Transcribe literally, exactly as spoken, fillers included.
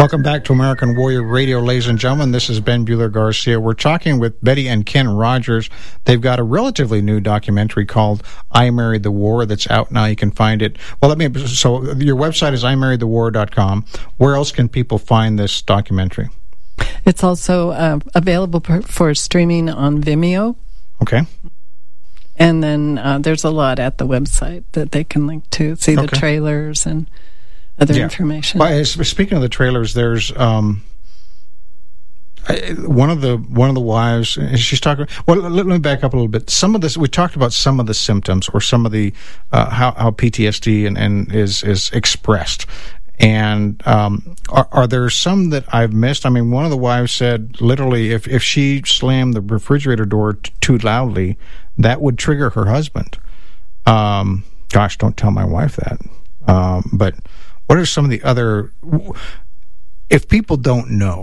Welcome back to American Warrior Radio, ladies and gentlemen. This is Ben Buehler-Garcia. We're talking with Betty and Ken Rogers. They've got a relatively new documentary called I Married the War that's out now. You can find it. Well, let me. So your website is I married the war dot com. Where else can people find this documentary? It's also uh, available for, for streaming on Vimeo. Okay. And then uh, there's a lot at the website that they can link to, see the Okay. trailers and other Yeah. information. Well, speaking of the trailers, there's um, I, one of the one of the wives. She's talking. Well, let, let me back up a little bit. Some of this we talked about some of the symptoms or some of the uh, how how P T S D and, and is is expressed. And um, are, are there some that I've missed? I mean, one of the wives said literally, if if she slammed the refrigerator door t- too loudly, that would trigger her husband. Um, gosh, don't tell my wife that. Um, but what are some of the other, if people don't know,